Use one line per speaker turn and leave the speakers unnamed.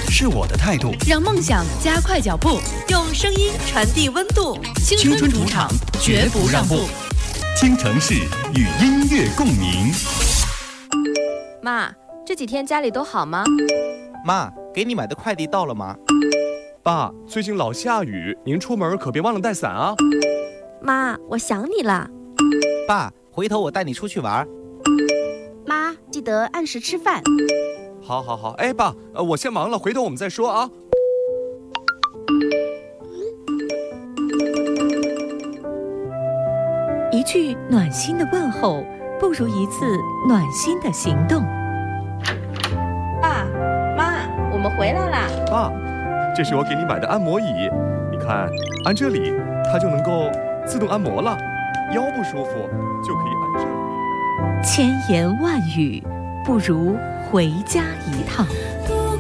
是我的态度。
让梦想加快脚步，
用声音传递温度。
青春主场，绝不让步。京城市与音乐共鸣。
妈，这几天家里都好吗？
妈，给你买的快递到了吗？
爸，最近老下雨，您出门可别忘了带伞啊。
妈，我想你了。
爸，回头我带你出去玩。
妈，记得按时吃饭。
好，哎，爸，我先忙了，回头我们再说啊。
一句暖心的问候，不如一次暖心的行动。
爸妈，我们回来啦。
爸，这是我给你买的按摩椅，你看，按这里它就能够自动按摩了，腰不舒服就可以按这里。
千言万语不如回家一趟。